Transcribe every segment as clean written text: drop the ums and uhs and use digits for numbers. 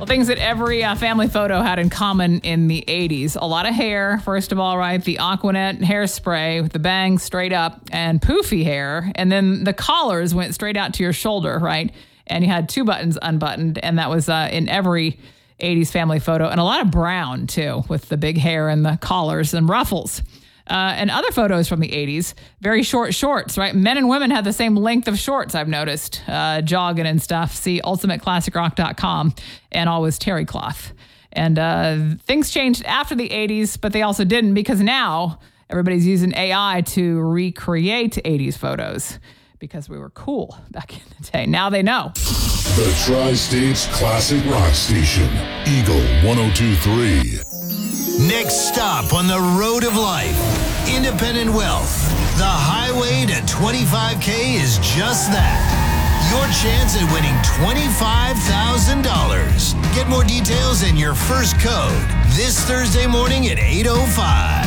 Well, things that every family photo had in common in the 80s. A lot of hair, first of all, right? The Aquanet hairspray with the bangs straight up and poofy hair. And then the collars went straight out to your shoulder, right? And you had two buttons unbuttoned. And that was in every 80s family photo. And a lot of brown, too, with the big hair and the collars and ruffles. And other photos from the 80s, very short shorts, right? Men and women had the same length of shorts, I've noticed, jogging and stuff. See ultimateclassicrock.com, and always terry cloth. And things changed after the 80s, but they also didn't, because now everybody's using AI to recreate 80s photos because we were cool back in the day. Now they know. The Tri-States Classic Rock Station, Eagle 102.3. Next stop on the road of life, independent wealth. The highway to 25K is just that. Your chance at winning $25,000. Get more details and your first code this Thursday morning at 8:05.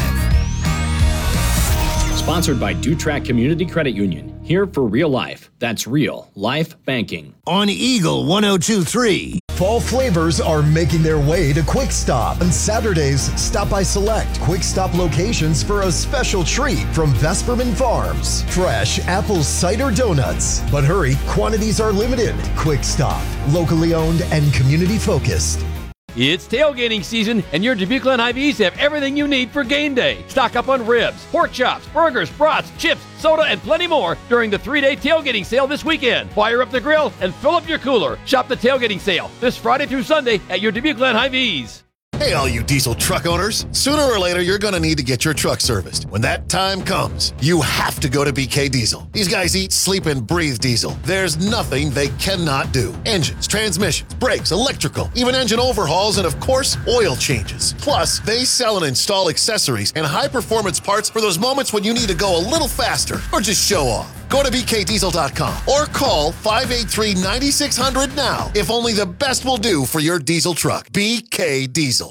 Sponsored by DuTrack Community Credit Union. Here for real life. That's real life banking. On Eagle 102.3. Fall flavors are making their way to Quick Stop. On Saturdays, stop by select Quick Stop locations for a special treat from Vesperman Farms. Fresh apple cider donuts. But hurry, quantities are limited. Quick Stop, locally owned and community focused. It's tailgating season, and your Dubuque Glen Hy-Vees have everything you need for game day. Stock up on ribs, pork chops, burgers, brats, chips, soda, and plenty more during the 3-day tailgating sale this weekend. Fire up the grill and fill up your cooler. Shop the tailgating sale this Friday through Sunday at your Dubuque Glen Hy-Vees. Hey, all you diesel truck owners. Sooner or later, you're going to need to get your truck serviced. When that time comes, you have to go to BK Diesel. These guys eat, sleep, and breathe diesel. There's nothing they cannot do. Engines, transmissions, brakes, electrical, even engine overhauls, and of course, oil changes. Plus, they sell and install accessories and high-performance parts for those moments when you need to go a little faster or just show off. Go to bkdiesel.com or call 583-9600 now. If only the best will do for your diesel truck. BK Diesel.